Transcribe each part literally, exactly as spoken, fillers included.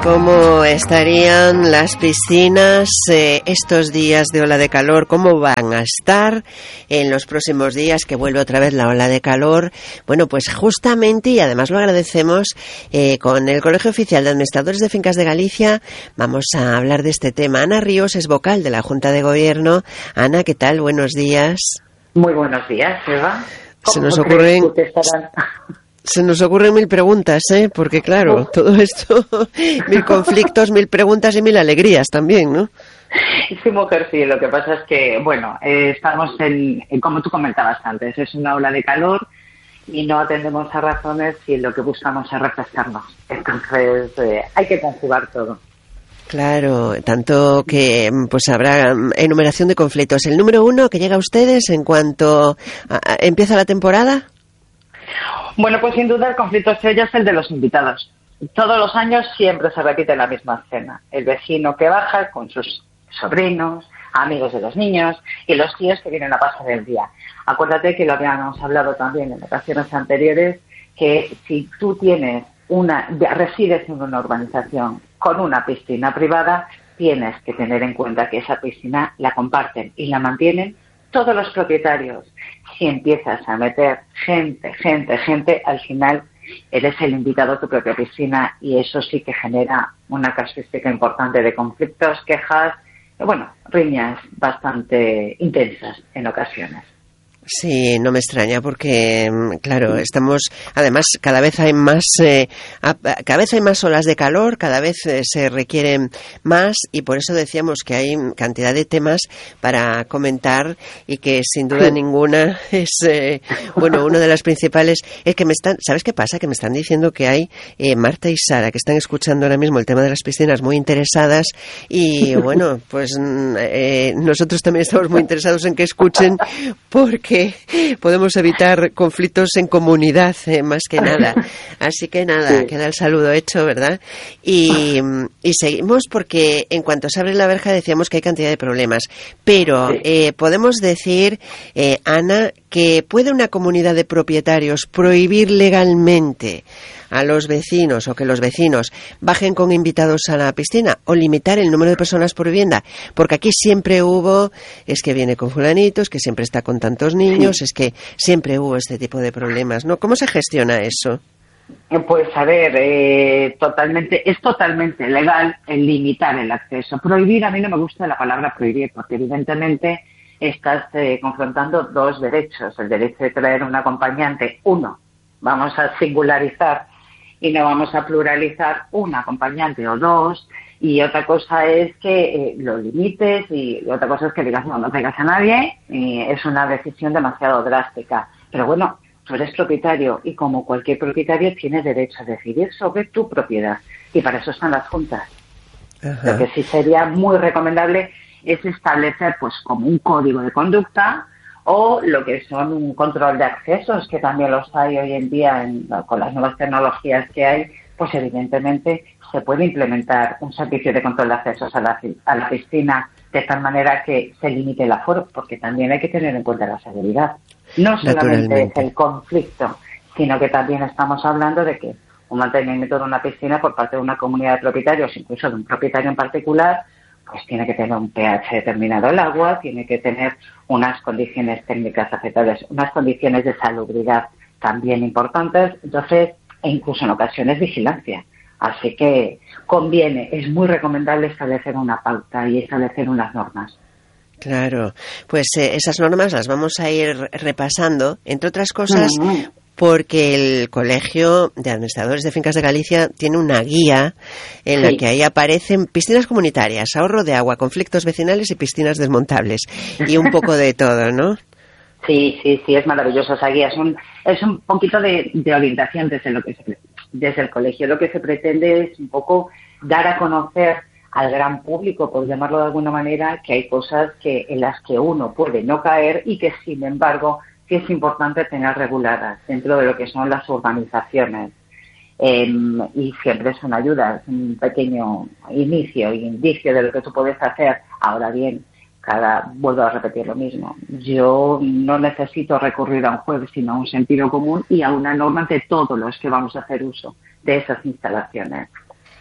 ¿Cómo estarían las piscinas eh, estos días de ola de calor? ¿Cómo van a estar en los próximos días que vuelve otra vez la ola de calor? Bueno, pues justamente, y además lo agradecemos, eh, con el Colegio Oficial de Administradores de Fincas de Galicia vamos a hablar de este tema. Ana Ríos es vocal de la Junta de Gobierno. Ana, ¿qué tal? Buenos días. Muy buenos días, Eva. Se nos ocurren... Se nos ocurren mil preguntas, ¿eh? Porque claro, todo esto, mil conflictos, mil preguntas y mil alegrías también, ¿no? Sí, mujer, sí. Lo que pasa es que, bueno, eh, estamos en, en, como tú comentabas antes, es una ola de calor y no atendemos a razones y lo que buscamos es refrescarnos. Entonces, eh, hay que conjugar todo. Claro, tanto que pues habrá enumeración de conflictos. El número uno que llega a ustedes en cuanto a, a, empieza la temporada. Bueno, pues sin duda el conflicto estrella es el de los invitados. Todos los años siempre se repite la misma escena. El vecino que baja con sus sobrinos, amigos de los niños y los tíos que vienen a pasar el día. Acuérdate que lo habíamos hablado también en ocasiones anteriores, que si tú tienes una, resides en una urbanización con una piscina privada, tienes que tener en cuenta que esa piscina la comparten y la mantienen todos los propietarios. Si empiezas a meter gente, gente, gente, al final eres el invitado a tu propia piscina y eso sí que genera una casuística importante de conflictos, quejas, y bueno, riñas bastante intensas en ocasiones. Sí, no me extraña porque, claro, estamos, además, cada vez hay más, eh, cada vez hay más olas de calor, cada vez eh, se requieren más y por eso decíamos que hay cantidad de temas para comentar y que sin duda ninguna es, eh, bueno, una de las principales es que me están, ¿sabes qué pasa? Que me están diciendo que hay eh, Marta y Sara que están escuchando ahora mismo el tema de las piscinas muy interesadas y bueno, pues eh, nosotros también estamos muy interesados en que escuchen porque podemos evitar conflictos en comunidad, eh, más que nada. Así que nada, sí. Queda el saludo hecho, ¿verdad? Y, y seguimos porque en cuanto se abre la verja decíamos que hay cantidad de problemas. Pero eh, podemos decir, eh, Ana, que ¿puede una comunidad de propietarios prohibir legalmente a los vecinos o que los vecinos bajen con invitados a la piscina o limitar el número de personas por vivienda? Porque aquí siempre hubo, es que viene con fulanitos, que siempre está con tantos niños, es que siempre hubo este tipo de problemas, ¿no? ¿Cómo se gestiona eso? Pues a ver, eh, totalmente, es totalmente legal el limitar el acceso. Prohibir, a mí no me gusta la palabra prohibir, porque evidentemente estás eh, confrontando dos derechos. El derecho de traer un acompañante, uno, vamos a singularizar y no vamos a pluralizar un acompañante o dos, y otra cosa es que eh, lo limites y otra cosa es que digas no, no traigas a nadie, y es una decisión demasiado drástica. Pero bueno, tú eres propietario y como cualquier propietario tienes derecho a decidir sobre tu propiedad y para eso están las juntas. Ajá. Lo que sí sería muy recomendable es establecer pues como un código de conducta o lo que son un control de accesos, que también los hay hoy en día en, con las nuevas tecnologías que hay, pues evidentemente se puede implementar un servicio de control de accesos a la, a la piscina de tal manera que se limite el aforo, porque también hay que tener en cuenta la seguridad. No solamente es el conflicto, sino que también estamos hablando de que un mantenimiento de una piscina por parte de una comunidad de propietarios, incluso de un propietario en particular, pues tiene que tener un pH determinado el agua, tiene que tener unas condiciones técnicas aceptables, unas condiciones de salubridad también importantes, entonces, e incluso en ocasiones vigilancia. Así que conviene, es muy recomendable establecer una pauta y establecer unas normas. Claro, pues eh, esas normas las vamos a ir repasando, entre otras cosas, uh-huh. porque el Colegio de Administradores de Fincas de Galicia tiene una guía en sí. la que ahí aparecen piscinas comunitarias, ahorro de agua, conflictos vecinales y piscinas desmontables, y un poco de todo, ¿no? Sí, sí, sí, es maravilloso esa guía, es un, es un poquito de, de orientación desde, lo que se, desde el colegio. Lo que se pretende es un poco dar a conocer al gran público, por llamarlo de alguna manera, que hay cosas que en las que uno puede no caer y que, sin embargo, sí es importante tener reguladas dentro de lo que son las urbanizaciones. Eh, y siempre es una ayuda, es un pequeño inicio y indicio de lo que tú puedes hacer. Ahora bien, cada vuelvo a repetir lo mismo. Yo no necesito recurrir a un juez, sino a un sentido común y a una norma de todos los que vamos a hacer uso de esas instalaciones.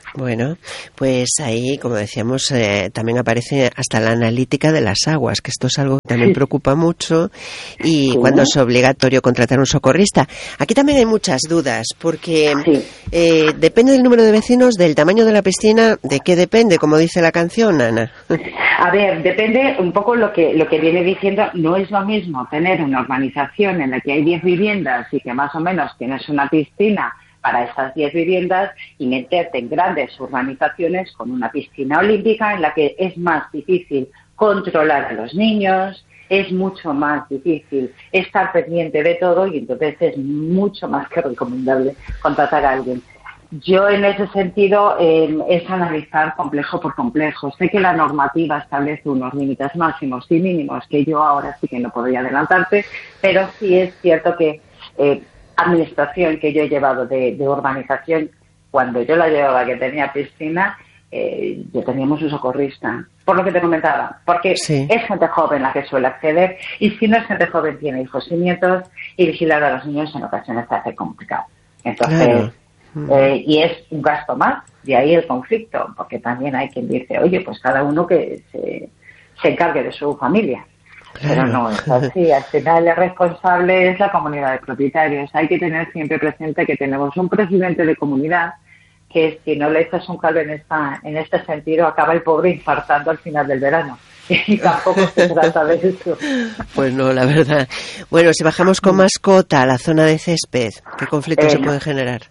Bueno, pues ahí, como decíamos, eh, también aparece hasta la analítica de las aguas, que esto es algo que también preocupa mucho, y sí. Cuando es obligatorio contratar un socorrista. Aquí también hay muchas dudas, porque sí. eh, depende del número de vecinos, del tamaño de la piscina, ¿de qué depende? Como dice la canción, Ana. A ver, depende un poco lo que lo que viene diciendo. No es lo mismo tener una urbanización en la que hay diez viviendas y que más o menos tienes una piscina para estas diez viviendas y meterte en grandes urbanizaciones con una piscina olímpica en la que es más difícil controlar a los niños, es mucho más difícil estar pendiente de todo y entonces es mucho más que recomendable contratar a alguien. Yo en ese sentido eh, es analizar complejo por complejo. Sé que la normativa establece unos límites máximos y mínimos que yo ahora sí que no podría adelantarte, pero sí es cierto que eh, administración que yo he llevado de, de urbanización, cuando yo la llevaba que tenía piscina, eh, yo teníamos un socorrista, por lo que te comentaba, porque sí. Es gente joven la que suele acceder y si no es gente joven tiene hijos y nietos y vigilar a los niños en ocasiones se hace complicado. Entonces, claro. eh, y es un gasto más, de ahí el conflicto, porque también hay quien dice, oye, pues cada uno que se, se encargue de su familia. Claro. Pero no es así, al final el responsable es la comunidad de propietarios. Hay que tener siempre presente que tenemos un presidente de comunidad que si no le echas un cable en esta, en este sentido acaba el pobre infartando al final del verano. Y tampoco se trata de eso. Pues no, la verdad. Bueno, si bajamos con mascota a la zona de césped, ¿qué conflictos eh, se pueden generar?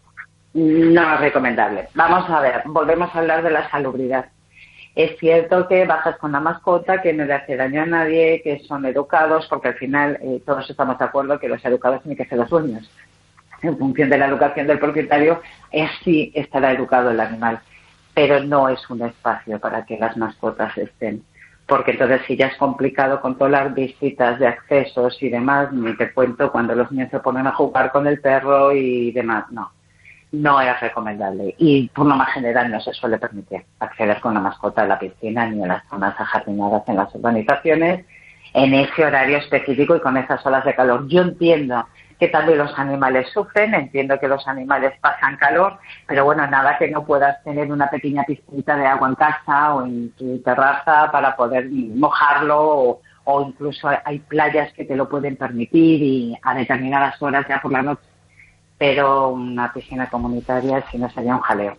No es recomendable. Vamos a ver, volvemos a hablar de la salubridad. Es cierto que bajas con la mascota, que no le hace daño a nadie, que son educados, porque al final eh, todos estamos de acuerdo que los educados tienen que ser los dueños. En función de la educación del propietario, así estará educado el animal. Pero no es un espacio para que las mascotas estén. Porque entonces sí ya es complicado controlar visitas de accesos y demás, ni te cuento cuando los niños se ponen a jugar con el perro y demás, no. No es recomendable y por lo más general no se suele permitir acceder con la mascota a la piscina ni a las zonas ajardinadas en las urbanizaciones en ese horario específico y con esas olas de calor. Yo entiendo que también los animales sufren, entiendo que los animales pasan calor, pero bueno, nada que no puedas tener una pequeña piscinita de agua en casa o en tu terraza para poder mojarlo o, o incluso hay playas que te lo pueden permitir y a determinadas horas ya por la noche. Pero una piscina comunitaria si no sería un jaleo.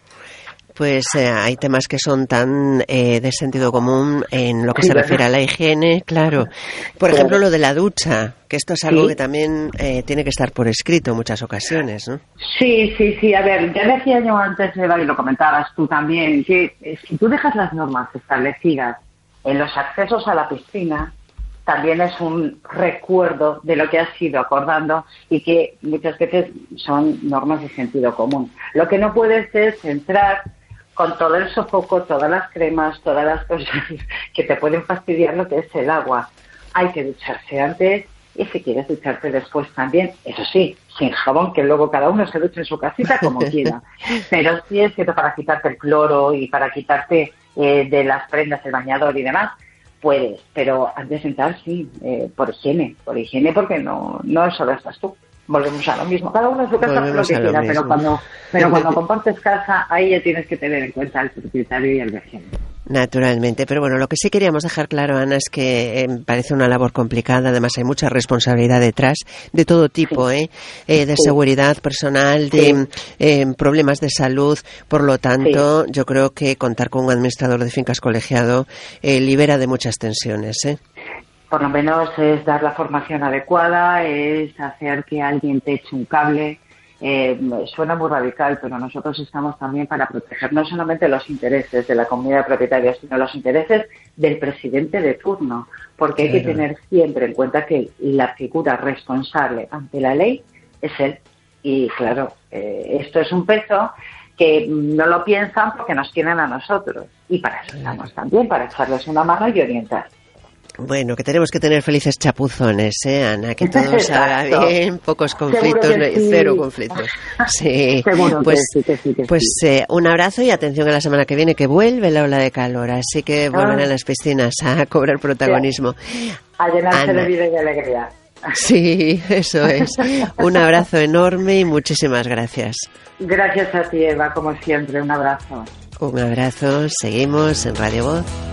Pues eh, hay temas que son tan eh, de sentido común en lo que sí, se refiere a la higiene, claro. Por claro. ejemplo, lo de la ducha, que esto es algo ¿Sí? que también eh, tiene que estar por escrito en muchas ocasiones, ¿no? Sí, sí, sí. A ver, ya decía yo antes, Eva, y lo comentabas tú también, que eh, si tú dejas las normas establecidas en los accesos a la piscina, también es un recuerdo de lo que has ido acordando y que muchas veces son normas de sentido común. Lo que no puedes es entrar con todo el sofoco, todas las cremas, todas las cosas que te pueden fastidiar lo que es el agua. Hay que ducharse antes y si quieres ducharte después también, eso sí, sin jabón, que luego cada uno se duche en su casita como quiera. Pero sí es cierto, para quitarte el cloro y para quitarte eh, de las prendas el bañador y demás, puedes, pero antes de entrar sí, eh, por higiene, por higiene porque no no solo estás tú. Volvemos a lo mismo, cada uno en su casa hace lo que quiera, pero cuando, pero cuando compartes casa, ahí ya tienes que tener en cuenta al propietario y al vecino. Naturalmente, pero bueno, lo que sí queríamos dejar claro, Ana, es que eh, parece una labor complicada, además hay mucha responsabilidad detrás, de todo tipo, sí. ¿eh? eh de sí. seguridad personal, de sí. eh, problemas de salud, por lo tanto, sí. yo creo que contar con un administrador de fincas colegiado eh, libera de muchas tensiones, ¿eh? Por lo menos es dar la formación adecuada, es hacer que alguien te eche un cable. Eh, suena muy radical, pero nosotros estamos también para proteger no solamente los intereses de la comunidad de propietarios, sino los intereses del presidente de turno, porque claro. hay que tener siempre en cuenta que la figura responsable ante la ley es él. Y claro, eh, esto es un peso que no lo piensan porque nos tienen a nosotros. Y para eso estamos también, para echarles una mano y orientar. Bueno, que tenemos que tener felices chapuzones, ¿eh, Ana? Que todo salga bien, pocos conflictos, no, sí. cero conflictos. Sí, Seguro pues, que sí, que sí, que pues sí. Eh, un abrazo y atención a la semana que viene, que vuelve la ola de calor, así que vuelven ah. a las piscinas a cobrar protagonismo. A llenarse Ana. de vida y de alegría. Sí, eso es. Un abrazo enorme y muchísimas gracias. Gracias a ti, Eva, como siempre. Un abrazo. Un abrazo. Seguimos en Radio Voz.